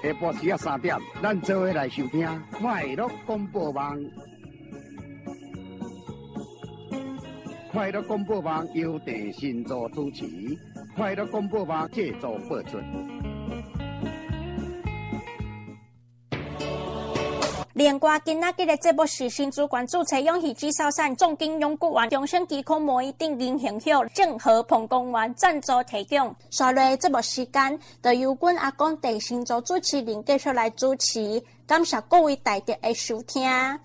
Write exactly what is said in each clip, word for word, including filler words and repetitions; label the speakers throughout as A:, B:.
A: 下晡时啊三点，咱做伙来收听快乐广播网。快乐广播网由地新组主持，快乐广播网制作播出。
B: 连瓜今仔日的节目是新主管注册永续制造厂总经用具员中生技科模一定零型hiệu正和彭公园赞助提供。下来节目时間，就由阮阿公地新组主持人繼續來主持，感謝各位大家的收聽。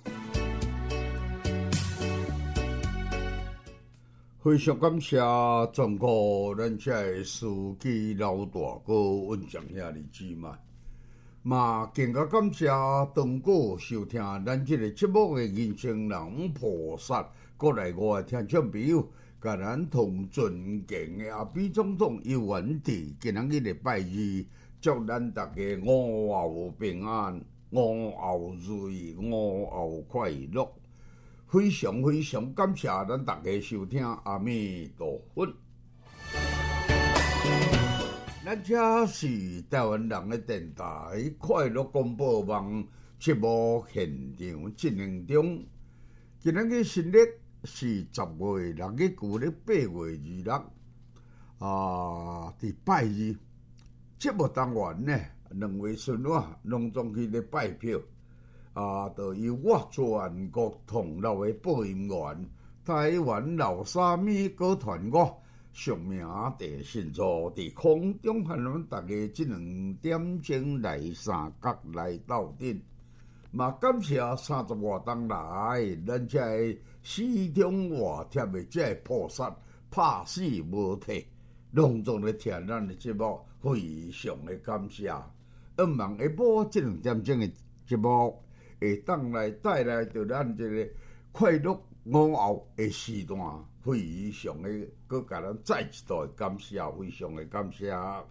C: 非常感謝全國咱遮的司機老大哥阮長兄的姊妹，嘛更加感謝當個收聽咱這個節目的人生人菩薩，過來我的聽眾朋友，甲咱同尊敬的阿扁總統游園地，今仔日禮拜二，祝咱大家五後平安，五後如意，五後快樂。非常非常感謝咱大家收聽，阿彌陀佛。咱這是台灣人的電台快樂廣播網節目現場進行中。今仔日新曆是十月六日，舊曆八月二六。啊，第拜二節目當晚呢，兩位孫仔隆重去咧拜票。啊，就由我全國同路的播音員，台灣老沙米歌團我上名地新組佇空中和咱大家這兩點鐘來三角來鬥陣，嘛感謝三十外當來，咱這四中外貼的這菩薩拍死無退，隆重的聽咱的節目，非常的感謝。希望下晡這兩點鐘的節目。會當來帶來着咱這個快樂午後的時段，非常的，佮甲咱再一度感謝，非常的感謝。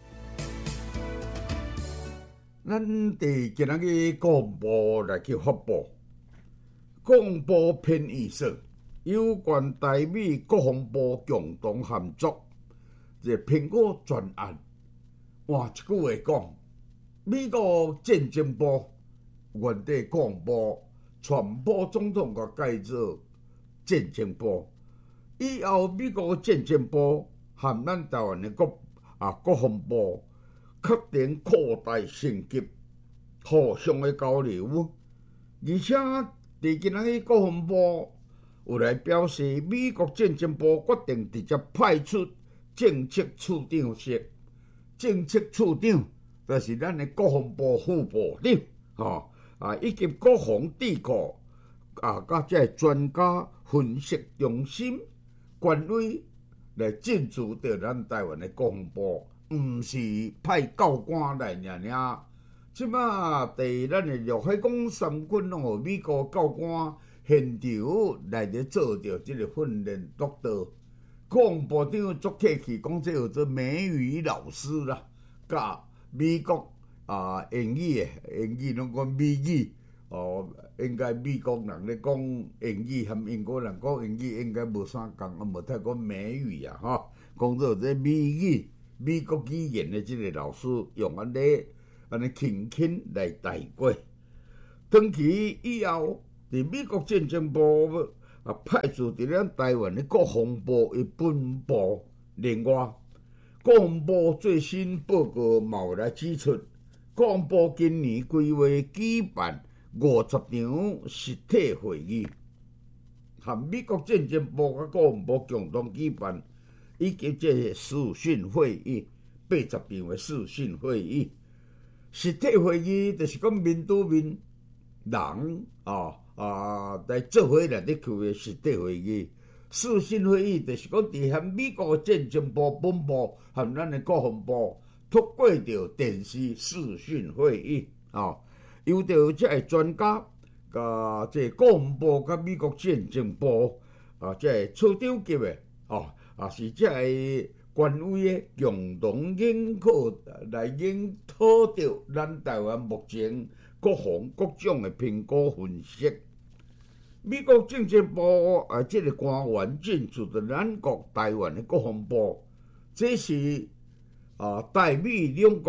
C: 咱佇今仔日廣播來去發布廣播編譯說，有關台美國防部共同合作這蘋果專案。換一句話講，美國戰爭部。原地廣播傳播總統個改做戰爭部，以後美國戰爭部和咱台灣的國啊國防部確定擴大升級，互相的交流。而且佇今仔日國防部有來表示，美國戰爭部決定直接派出政策處長室，政策處長就是咱的國防部副部長，吼。啊，以及國防智庫啊，甲即個專家分析中心權威來進駐到咱台灣的國防部，毋是派教官來爾爾。即馬佇咱的陸海空三軍攏有美國教官現場來咧做着即個訓練督導。國防部長足客氣講，即叫做美語老師啦，甲美國。啊，英語誒，英語攏講美語，哦，應該美國人咧講英語，含英國人講英語應該無啥共，啊，無太講美語啊，吼，講做這美語，美國語言的即個老師用安尼安尼輕輕來帶過。長期以後，佇美國戰爭部啊派駐佇咱台灣的國防部的本部，另外，國防部最新報告嘛有來指出。國防部今年規劃舉辦五十場實體會議，和美國戰爭部甲國防部共同舉辦，以及這個視訊會議，八十場的視訊會議。實體會議就是講面對面人啊啊來做伙來咧開嘅實體會議。視訊會議就是講佇和美國戰爭部本部和咱的國防部。透過着電視視訊會議啊，由着即個專家甲即個國防部甲美國戰爭部啊，即個處長級的啊，啊是即個權威的共同研究來研討着咱台灣目前國防各種的評估分析。美國政治部啊，即個官員進駐的咱國台灣的國防部，這是啊台美兩國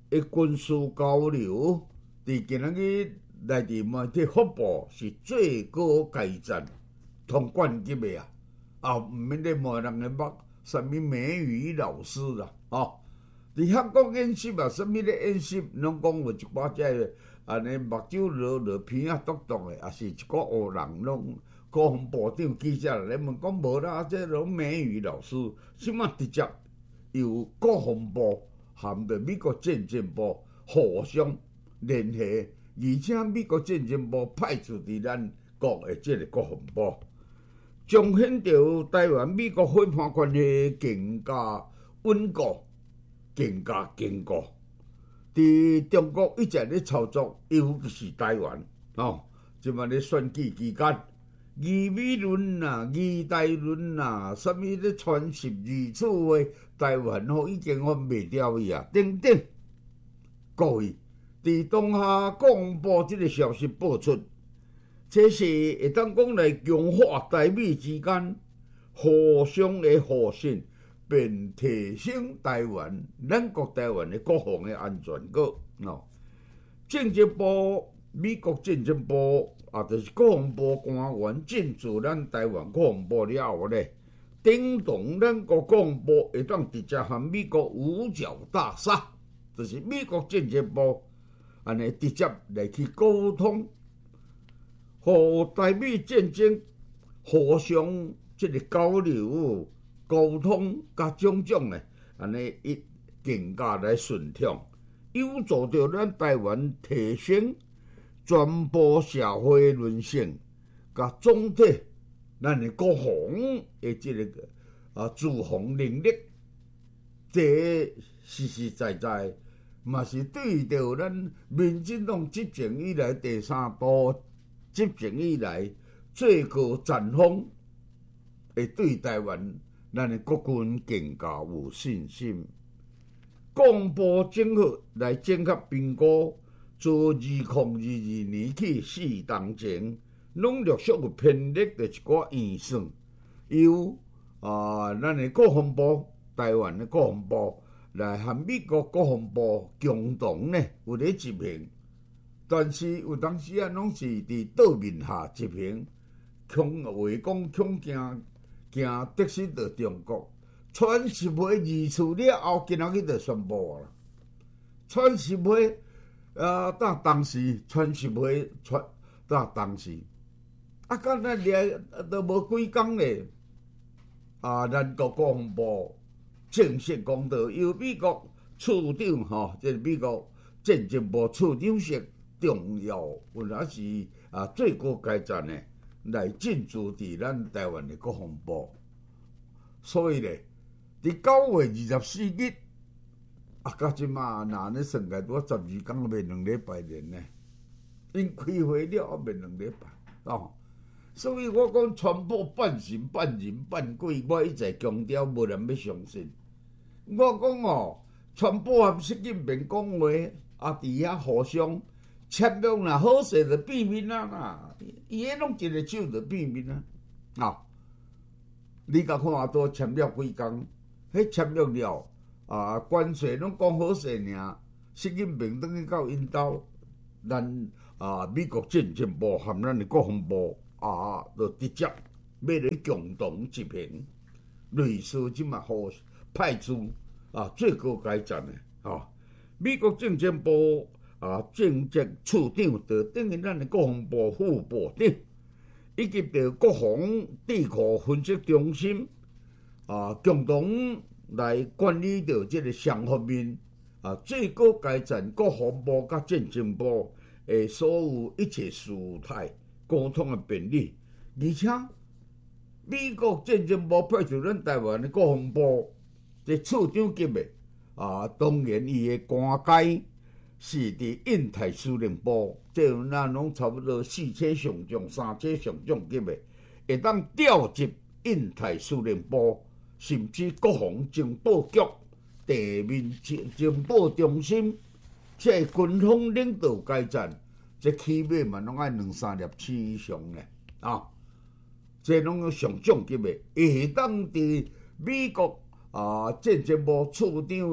C: 的军事交流，伫今仔日内地媒体发布是最高阶战通冠级的啊！啊，毋免咧骂人个目，啥物美语老师啦，哦，伫香港演习啊，啥物咧演习，拢讲有一寡遮个安尼目睭落落鼻啊嘟嘟的，也是一个黑人拢国防部长记者来问讲无啦，这拢美语老师，即马直接由国防部含着美国战争部互相联系，而且美国战争部派出伫咱国的这个国防部，彰显着台湾美国伙伴关系更加稳固、更加坚固。伫中国一直咧操作，尤其是台湾哦，即马咧选举期间，疑美论啊、疑台论啊，啥物咧传习二次话，台湾吼已经我袂掉伊啊，等等。各位，伫当下公布即个消息报出，这是会当讲来强化台美之间互相的互信，并提升台湾咱国台湾的国防的安全个哦。政治部、美国政治部啊，就是国防部官员进驻咱台湾国防部了后咧，等同咱国国防部会当直接和美国五角大厦，就是美国政治部安尼直接来去沟通，互台美战争互相即个交流。沟通甲种种诶，安尼一更加来顺畅，有助着咱台湾提升全部社会韧性，甲总体咱诶国防诶即个啊自防能力，这实实在在嘛是对着咱民进党执政以来第三度执政以来最高战锋，会对台湾。咱的国军更加有信心。公布整合来整合评估，自二零二二年起四当前，拢陆续有编列的一寡预算，由啊咱的国防部、台湾的国防部来和美国国防部共同呢有咧执行，但是有当时啊，拢是伫岛面下执行，恐话讲恐惊。惊得失到中国，传十回二次了后，今仔日就宣布啦。传十回，啊，当当时传十回，传当当时，啊，敢若掠都无几工咧，啊，咱国国防部正式公道，由美国处长吼，即、哦、美国战争部处长室重要，或者是啊最高阶层咧。来进驻伫咱台湾的国防部，所以咧，伫九月二十四日，啊，到即马若咧算起来，我十二天未两礼拜连呢，因开会了未两礼拜哦，所以我讲全部半神半人半鬼，我一直强调无人要相信。我讲哦，全部含习近平讲话，啊，伫遐互相。签约若好势就变面啊啦，伊迄拢一个手就变面啊！啊，你甲看多签约几工，迄签约了啊，关税拢讲好势尔，习近平等去到因兜，咱啊美国政治部含咱的国防部啊，就直接要来共同执行，类似即嘛互派出啊最高阶层的啊，美国政治部。啊，政治处长就等于咱的国防部副部长，以及着国防智库分析中心啊，共同来管理着这个双方面啊最高阶层国防部甲战争部诶所有一切事态沟通的便利，而且美国战争部派出咱台湾的国防部这处长级的啊，当然伊的官阶。是伫印太司令部，这咱拢差不多四车上将、三车上将级的，会当调集印太司令部，甚至国防情报局、地面情情报中心，这军方领导阶层，这起码嘛拢爱两三粒星以上咧啊！这拢有上将级的，会当伫美国啊战争部处长。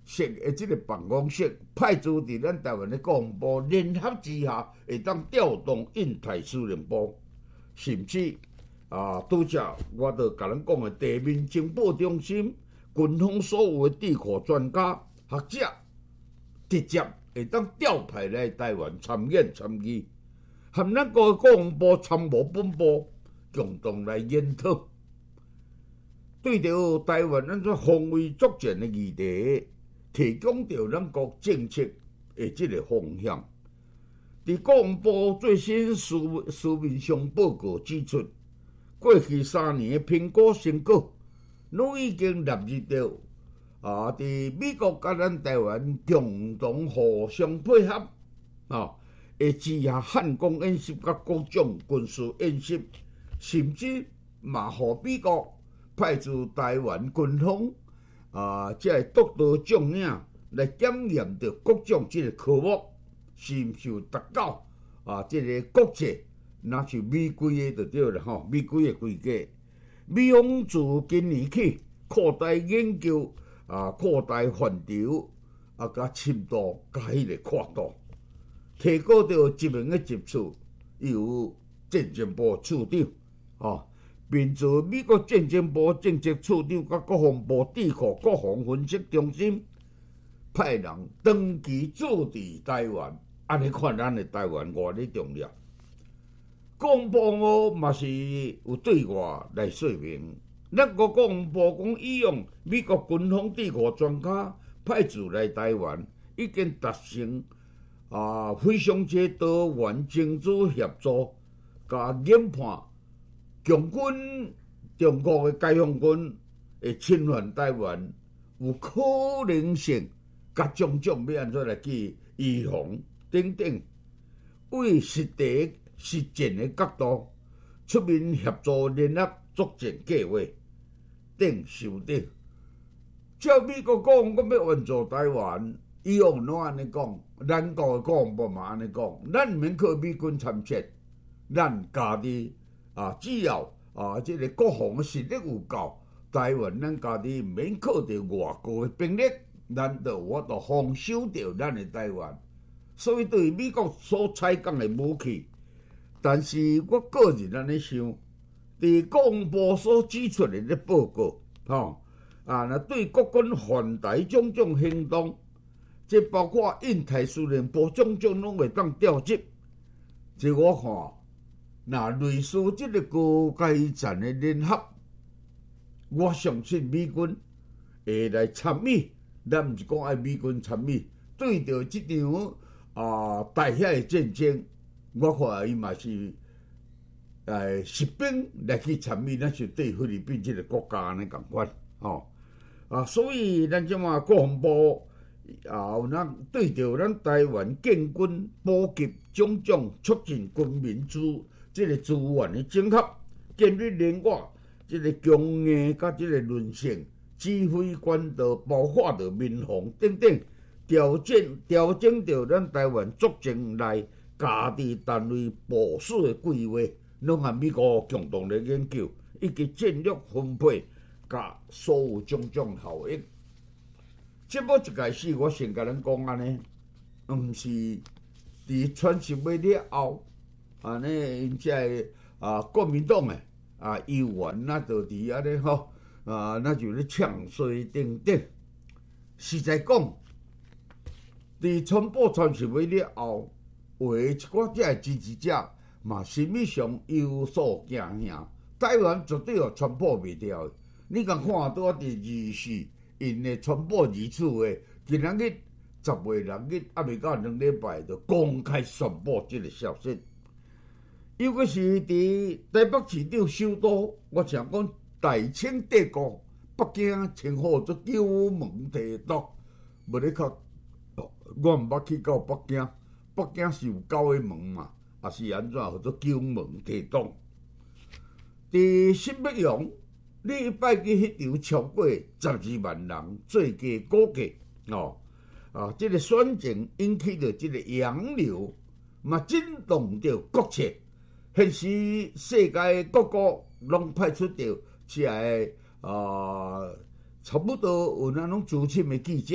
C: 式的即个办公室派驻伫咱台湾的国防部联合之下，会当调动印太司令部，甚至啊，拄则我著甲咱讲的地面情报中心，军方所有的地壳专家学者，直接会当调派来台湾参演参与，和咱个国防部参谋本部共同来研讨。对着台湾咱做防卫作战的议题，提供着咱国政策的即个方向。伫国防部最新书书面上报告指出，过去三年的评估成果，拢已经纳入到啊，伫美国甲咱台湾共同互相配合啊，的之下汉光演习甲各种军事演习，甚至嘛，互美国派驻台湾军方啊，即个督导将领来检验着各种即个科目是毋是有达到啊，即个国际，那是美规的就对了吼，美规的规格。美方自今年起扩大研究啊，扩大范畴啊，甲深度，甲迄个宽度，提高到一名的级数，由战争部处长啊。并自美国战争部政策处长甲国防部地壳国防分析中心派人长期驻伫台湾，安尼看咱的台湾偌哩重要。国防部嘛是有对外来说明，咱国国防部讲以用美国军方地壳专家派驻来台湾，已经达成啊非常之多元争执协作，甲研判。强军中国的解放军会侵犯台湾，有可能性，甲种种要安怎来去预防等等，为实地实践的角度，出面协助联合作战计划等修订。照美国讲，我要援助台湾，以往拢安尼讲，咱国的国防部嘛安尼讲，咱毋免靠美军参战，咱家己。啊，只要啊，即、这个国防的实力有够，台湾咱家己毋免靠着外国的兵力，咱就我就防守着咱的台湾。所以对美国所采讲的武器，但是我个人安尼想，伫国防部所指出的咧报告，吼、哦、啊，那对国军反台种种行动，即包括印太司令部种种拢会当调集，即我看。那类似即个高阶战的联合，我相信美军会来参与。咱毋是讲爱美军参与，对着即场啊大遐的战争，我看伊嘛是诶实兵来去参与，咱是对菲律宾即个国家安尼共款吼啊，所以咱即马国防部啊，有咱对着咱台湾建军补给种种促进军民资。即个资源的整合，建立联外，即个强硬甲即个韧性，指挥管道、包括着民防等等，调整调整着咱台湾作战内家己单位部署的规划，拢和美国共同来研究，以及战略分配，甲所有种种效益。节目一开始，我先甲咱讲安尼，毋是伫传习尾了后。啊，呢，因即个啊，国民党诶啊，议员那就伫安尼吼啊，那就咧唱衰等等。实在讲，伫传播传习会了后，有诶一寡即个支持者嘛，心理上有所惊吓。台湾绝对有传播袂掉诶。你共看拄啊，伫二四因诶传播二次诶，今仔日十月六日还未到两礼拜，就公开宣布即个消息。尤其是伫台北市长首都，我常讲大清帝国，北京称呼做九门提督。无咧较，我毋捌去到北京，北京是有九个门嘛，也是安怎叫做九门提督？伫新北阳，礼拜日迄场超过十二万人做价估计哦，啊，即、这个选情引起着即个洋流，嘛震动着国策。现时世界各国拢派出着即个啊，差不多有那种资深的记者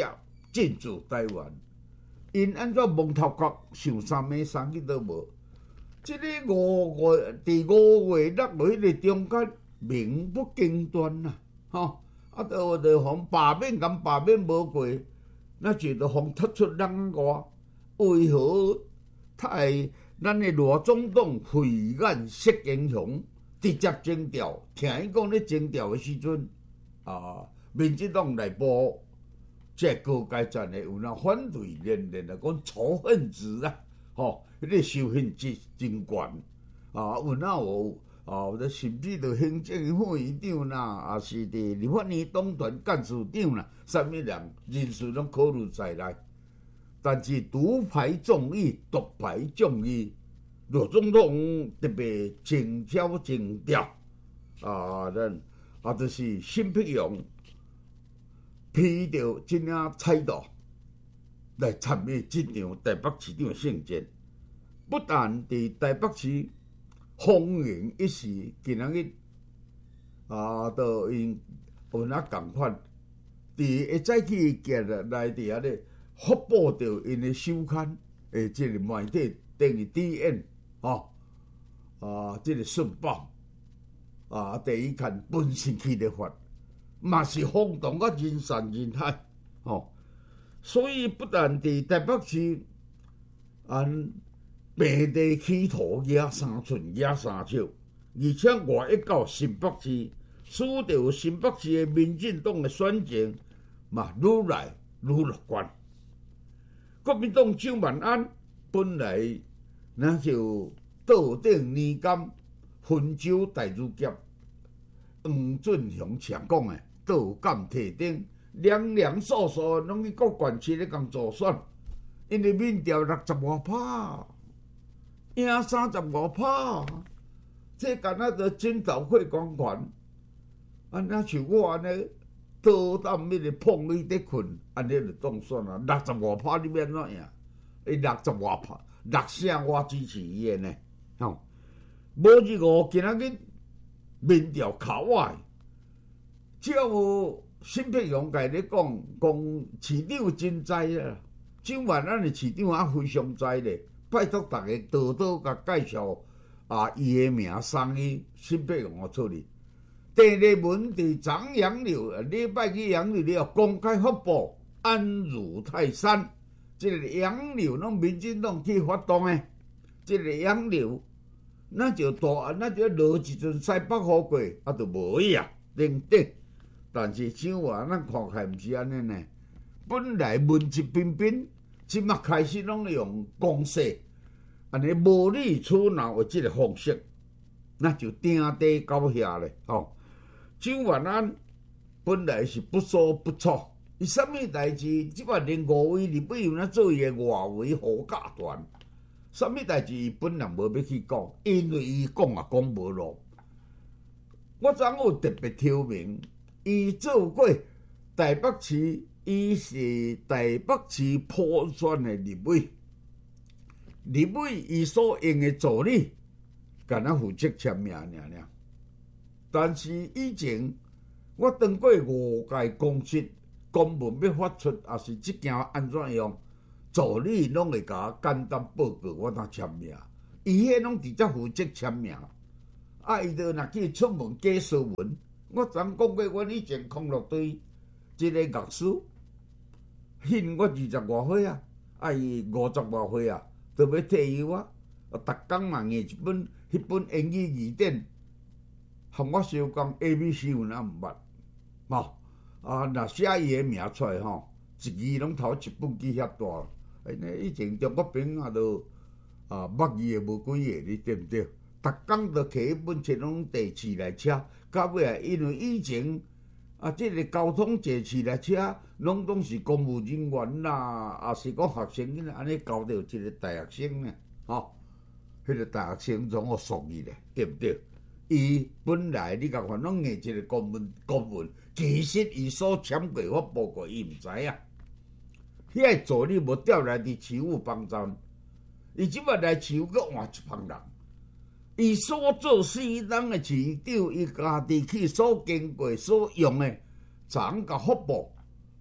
C: 进驻台湾。因安怎蒙头壳上三暝三去都无？即、这个五月伫五月六落迄个中间，名不经传呐，吼、啊，都就互罢免咁罢免无过，那就着互突出人外，为何太咱的罗总统慧眼识英雄，直接征调？听伊讲咧征调的时阵，啊，民进党内部即高阶层的有那反对连连啊，讲仇恨值啊，吼、迄个仇恨值真悬啊，有那有啊，或者甚至着行政会议长啦，也是伫立法院党团干事长啦，啥物人人事拢考虑在内。但是独排众议，独排众议，罗总统特别精挑精调啊，咱啊，就是辛碧荣披着这领彩带来参与这场台北市长的选战，不但伫台北市风云一时，今仔日啊，都因有哪共款，伫会早起节日内伫遐咧发布着因的首刊诶，即个媒体等于 D N 吼啊，即、这个讯报啊，第一看本身起的法，嘛是轰动啊人山人海吼，所以不但伫台北市按平地起土野三寸野三尺，而且外一到新北市，使得新北市的民进党的选情嘛愈来愈乐观。国民党蒋万安本来那就倒顶年间分州大儒甲黄俊雄常讲的倒感提顶，两两数数拢去各县市咧共助选，因为民调六十外趴。赢三十五趴，这敢若着真头会光环，安那像我安尼倒担迄个碰里伫困，安尼就当选啊！六十五趴你免怎赢？伊六十外趴，六成我支持伊的呢，吼！无日五今仔日民调靠我，只要有辛碧荣家咧讲，讲市长真知啊，蒋万安的市长也非常知咧。拜托大家多多甲介绍啊，伊的名送去辛碧荣个处理。第二文伫昨阳柳，礼拜去阳柳了公开发布，安如泰山。即、这个阳柳拢民进党去发动诶，即、这个阳柳那就大，那就落一阵西北雨过，啊，就无去啊，零顶。但是像话咱看起来毋是安尼呢，本来文质彬彬。即马开始拢用攻势，安尼无理取闹的即个方式，那就定地到遐咧。吼，蒋万安本来是不错不错，伊啥物代志，即马连五位立委有那做伊的外围护驾团，啥物代志伊本人无要去讲，因为伊讲也讲无落。我昨有特别挑明，伊做过台北市。伊是台北市普选的立委，立委伊所用的助理，敢若负责签名尔尔。但是以前我当过五届公职，公文要发出，也是即件安怎样，助理拢会甲我简单报告，我当签名。伊迄拢直接负责签名。啊，伊就若去出门假书文，我昨讲过，阮以前康乐队一个乐师。现我二十外岁啊，啊伊五十外岁啊，都要退休啊。啊，逐工嘛念一本迄本英语字典，和我相共 A B C 有哪毋捌？吼啊，若写伊个名出来吼，一字拢头一本记遐大。安尼以前中国兵啊，都啊捌字诶无几个，你对毋对？逐工都摕迄本册拢地市来车，到尾啊，因为以前。啊，即、这个交通坐市来车，拢拢是公务人员啦，也是讲学生囡安尼交到一个大学生呢，吼，迄、那个大学生总好属意咧，对不对？伊本来你甲看拢硬一个公文公文，其实伊所签过发布过，伊毋知影。迄个助理无调来伫市府帮站，伊即摆来市府佫换一帮人。伊所做四当的市长，伊家己去所经过、所用的，昨甲发布，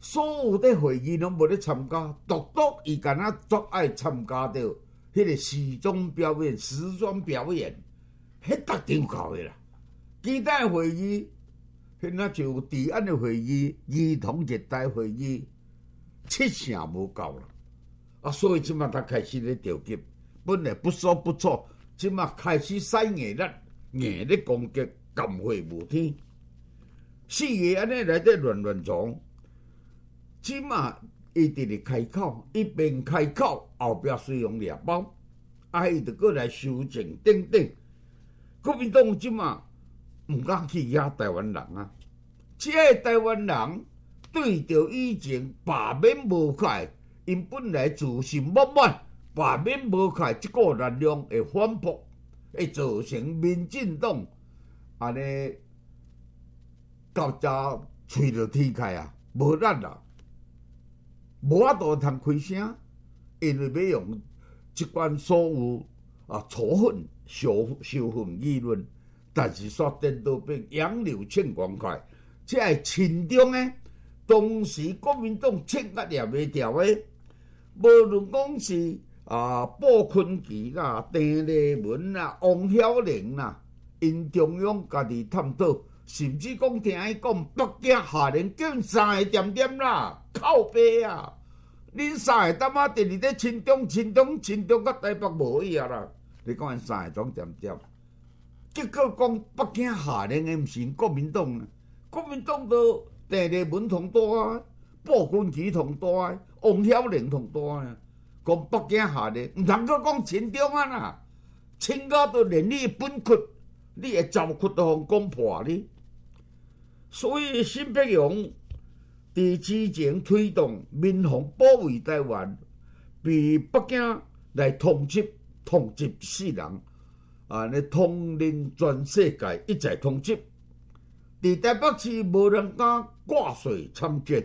C: 所有的会议拢无咧参加，独独伊敢若足爱参加到迄个时装表演、时装表演，迄逐场搞的啦。其他的会议，迄那就治安的会议、儿童接待会议，七成无够啦。啊，所以即马才开始咧调级，本来不错不错，即马开始使硬力，硬咧攻击，禁会无天。四个安尼来得乱乱撞，即马伊直直开口，一边开口，后壁随用掠包，啊，伊就过来修正等等。国民党即马毋敢去压台湾人啊！即个台湾人对着以前罢免无开，因本来自信满满，罢免无开，即个力量会反扑，会造成民进党安尼到遮喙着天开啊，无力啦，无法度通开声，因为要用即款所有啊仇恨、仇仇恨议论。但是煞颠倒变杨柳劝光快，这系亲中诶。当时国民党切压也袂掉诶，无论讲是啊布坤奇啦、郑丽文啦、王晓玲啦，因中央家己探讨，甚至讲听伊讲北京下令叫三个点点啦，靠背啊！恁三个点啊，直直咧亲中、亲中、亲中，甲台北无伊啊啦！你讲因三个种点点？结果讲北京下令的毋是国民党啊，国民党都郑丽文同大啊，布坤奇同大啊，王晓玲同大啊，讲北京下令，毋通阁讲亲中啊啦，亲到都连你本窟、你的巢窟都互讲破你。所以辛北勇伫之前推动民防保卫台湾，被北京来统治统治世人。啊！你统领全世界，一再统治。伫台北市无人敢挂水参战。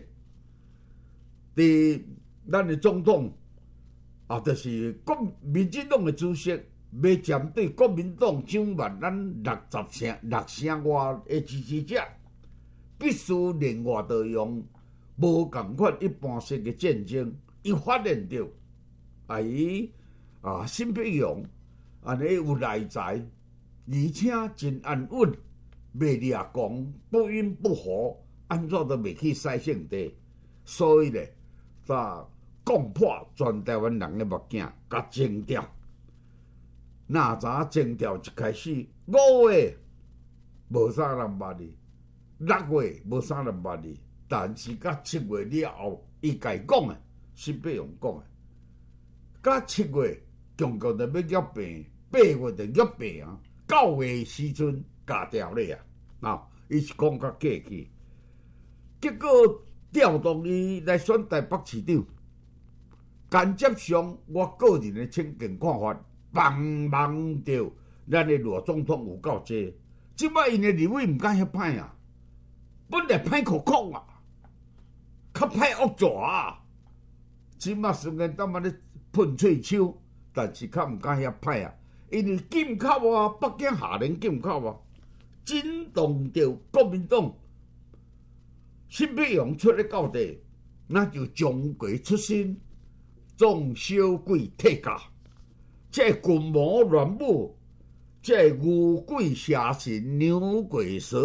C: 伫咱的总统啊，就是国民进党的主席，要针对国民党掌握咱六十成、六成外的支持者，必须另外的用无共款一般式的战争。伊发现到啊，伊啊，辛北勇。安尼有内在，而且真安稳，袂掠狂，不温不火，安怎都袂去使性地。所以咧，才攻破全台湾人的目镜，甲征调。哪早征调一开始，五月无啥人捌你，六月无啥人捌你，但是甲七月了后，伊家讲诶，辛北勇讲诶，甲七月。中国就要约病，八月就约病啊，九月时阵加掉咧啊，啊，伊是讲较客气。结果调动伊来选台北市长，间接上我个人的浅见看法，帮忙着咱的罗总统有够济，即摆因的立委毋敢遐歹啊，本来歹口口啊，较歹恶作啊，即摆虽然当晚咧喷喙手。但是较毋敢遐歹啊，因为禁口啊，北京下令禁口啊，震动着国民党。辛北勇出咧到底，那就中国出身，总小鬼退家，这群魔乱舞，这牛鬼蛇神牛鬼蛇